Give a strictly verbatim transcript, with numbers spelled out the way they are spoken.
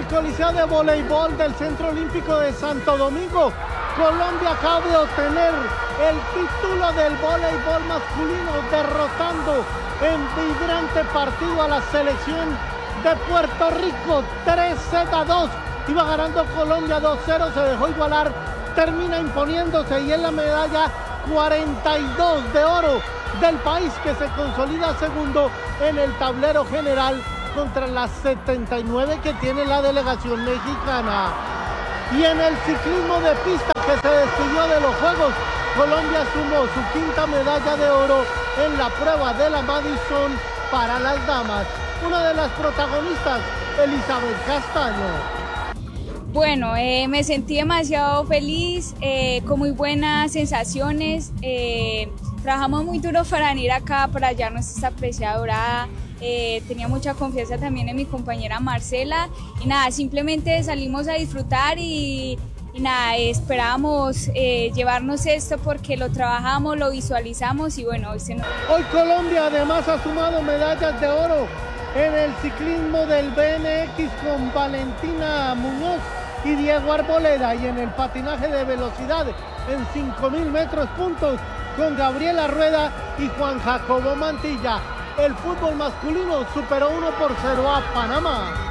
el Coliseo de Voleibol del Centro Olímpico de Santo Domingo, Colombia acaba de obtener el título del voleibol masculino, derrotando en vibrante partido a la selección de Puerto Rico, tres sets a dos. Iba ganando Colombia dos cero, se dejó igualar, termina imponiéndose y es la medalla cuarenta y dos de oro del país, que se consolida segundo en el tablero general contra las setenta y nueve que tiene la delegación mexicana. Y en el ciclismo de pista, que se despidió de los Juegos, Colombia sumó su quinta medalla de oro en la prueba de la Madison para las damas. Una de las protagonistas, Elizabeth Castaño. Bueno, eh, me sentí demasiado feliz, eh, con muy buenas sensaciones. Eh, trabajamos muy duro para venir acá, para hallarnos esta preciada dorada. Eh, tenía mucha confianza también en mi compañera Marcela. Y nada, simplemente salimos a disfrutar y, y nada, esperábamos eh, llevarnos esto porque lo trabajamos, lo visualizamos y bueno, hoy se nos... Hoy Colombia además ha sumado medallas de oro en el ciclismo del B M X con Valentina Muñoz y Diego Arboleda, y en el patinaje de velocidad en cinco mil metros puntos con Gabriela Rueda y Juan Jacobo Mantilla. El fútbol masculino superó uno por cero a Panamá.